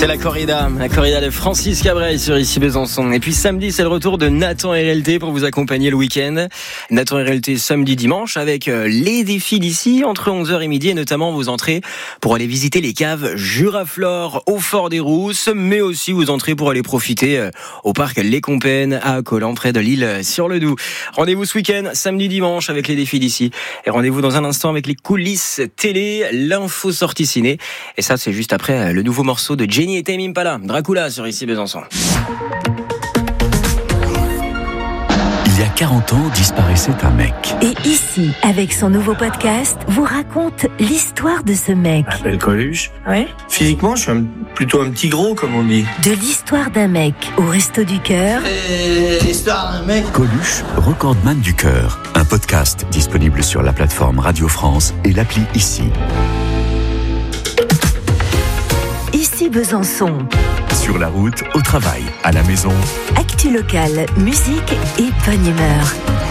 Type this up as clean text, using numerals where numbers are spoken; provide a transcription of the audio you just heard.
C'est la corrida de Francis Cabrel sur Ici Besançon. Et puis samedi, c'est le retour de Nathan RLT pour vous accompagner le week-end. Nathan RLT samedi, dimanche avec les défis d'ici entre 11h et midi et notamment vos entrées pour aller visiter les caves Juraflore au Fort des Rousses, mais aussi vos entrées pour aller profiter au parc Les Compennes à Collant près de l'Île-sur-le-Doubs. Rendez-vous ce week-end, samedi, dimanche avec les défis d'ici. Et rendez-vous dans un instant avec les coulisses télé, l'info sortie ciné. Et ça, c'est juste après le nouveau morceau de Jenny et Tame Impala, Dracula sur Ici Besançon. Il y a 40 ans, disparaissait un mec. Et ici, avec son nouveau podcast, vous raconte l'histoire de ce mec. Je m'appelle Coluche. Ouais. Physiquement, je suis plutôt un petit gros, comme on dit. De l'histoire d'un mec au Resto du Cœur. L'histoire d'un mec. Coluche, recordman du cœur. Un podcast disponible sur la plateforme Radio France et l'appli Ici. Ici Besançon. Sur la route, au travail, à la maison. Actu locale, musique et bonne humeur.